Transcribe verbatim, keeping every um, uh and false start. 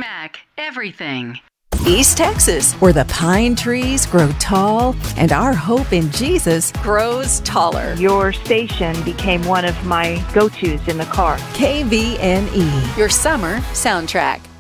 Mac, everything. East Texas, where the pine trees grow tall and our hope in Jesus grows taller. Your station became one of my go-tos in the car. K V N E, your summer soundtrack.